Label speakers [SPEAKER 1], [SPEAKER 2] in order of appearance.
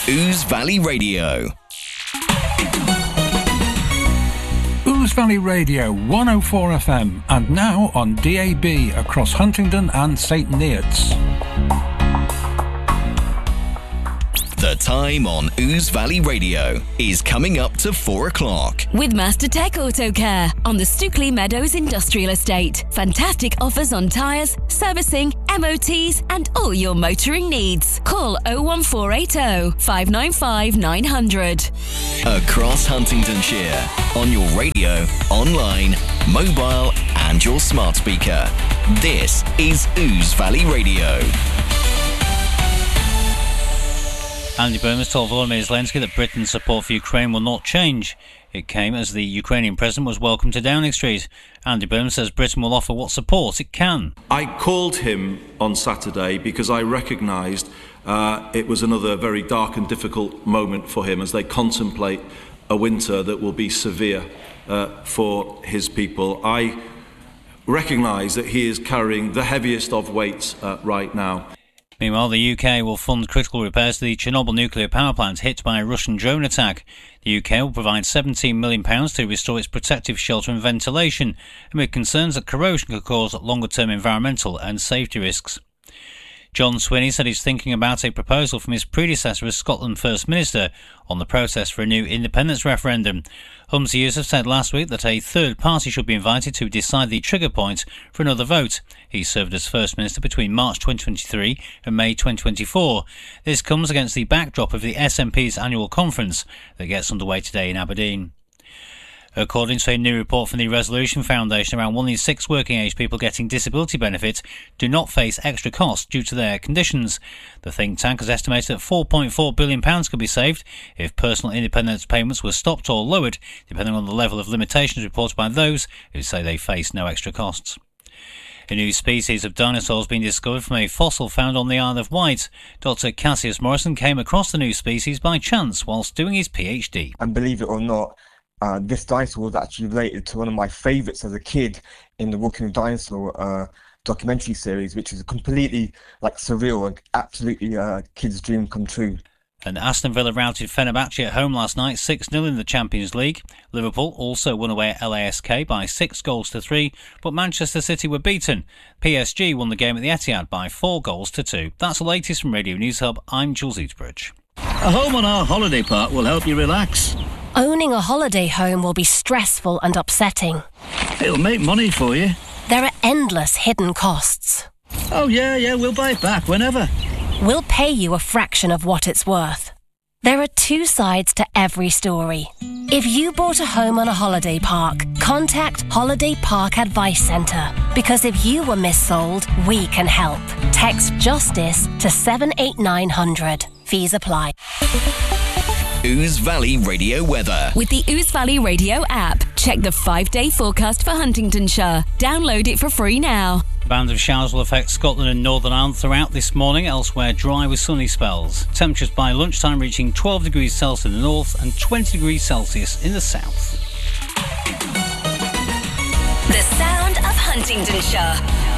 [SPEAKER 1] Ouse Valley Radio.
[SPEAKER 2] Ouse Valley Radio 104 FM and now on DAB across Huntingdon and St Neots.
[SPEAKER 1] The time on Ouse Valley Radio is coming up to 4 o'clock.
[SPEAKER 3] With Master Tech Auto Care on the Stookley Meadows Industrial Estate. Fantastic offers on tyres, servicing, MOTs and all your motoring needs. Call 01480 595 900.
[SPEAKER 1] Across Huntingdonshire, on your radio, online, mobile and your smart speaker. This is Ouse Valley Radio.
[SPEAKER 4] Andy Burnham told Volodymyr Zelensky that Britain's support for Ukraine will not change. It came as the Ukrainian president was welcomed to Downing Street. Andy Burnham says Britain will offer what support it can.
[SPEAKER 5] I called him on Saturday because I recognised it was another very dark and difficult moment for him as they contemplate a winter that will be severe for his people. I recognise that he is carrying the heaviest of weights right now.
[SPEAKER 4] Meanwhile, the UK will fund critical repairs to the Chernobyl nuclear power plant hit by a Russian drone attack. The UK will provide £17 million to restore its protective shelter and ventilation, amid concerns that corrosion could cause longer-term environmental and safety risks. John Swinney said he's thinking about a proposal from his predecessor as Scotland First Minister on the process for a new independence referendum. Humza Yousaf said last week that a third party should be invited to decide the trigger point for another vote. He served as First Minister between March 2023 and May 2024. This comes against the backdrop of the SNP's annual conference that gets underway today in Aberdeen. According to a new report from the Resolution Foundation, around 1 in 6 working-age people getting disability benefit do not face extra costs due to their conditions. The think tank has estimated that £4.4 billion could be saved if personal independence payments were stopped or lowered, depending on the level of limitations reported by those who say they face no extra costs. A new species of dinosaur has been discovered from a fossil found on the Isle of Wight. Dr. Cassius Morrison came across the new species by chance whilst doing his PhD.
[SPEAKER 6] And believe it or not, this dinosaur was actually related to one of my favourites as a kid in the Walking with Dinosaur documentary series, which is completely surreal and absolutely kid's dream come true.
[SPEAKER 4] And Aston Villa routed Fenerbahce at home last night 6-0 in the Champions League. Liverpool also won away at LASK by 6-3, but Manchester City were beaten. PSG won the game at the Etihad by 4-2. That's the latest from Radio News Hub. I'm Jules Eatbridge.
[SPEAKER 7] A home on our holiday park will help you relax.
[SPEAKER 8] Owning a holiday home will be stressful and upsetting.
[SPEAKER 7] It'll make money for you.
[SPEAKER 8] There are endless hidden costs.
[SPEAKER 7] Oh yeah, we'll buy it back whenever.
[SPEAKER 8] We'll pay you a fraction of what it's worth. There are two sides to every story. If you bought a home on a holiday park, contact Holiday Park Advice Centre. Because if you were missold, we can help. Text JUSTICE to 78900. Fees apply.
[SPEAKER 1] Ouse Valley Radio weather.
[SPEAKER 3] With the Ouse Valley Radio app, check the 5-day forecast for Huntingdonshire. Download it for free now.
[SPEAKER 4] A band of showers will affect Scotland and Northern Ireland throughout this morning, elsewhere dry with sunny spells. Temperatures by lunchtime reaching 12 degrees Celsius in the north and 20 degrees Celsius in the south.
[SPEAKER 3] The sound of Huntingdonshire.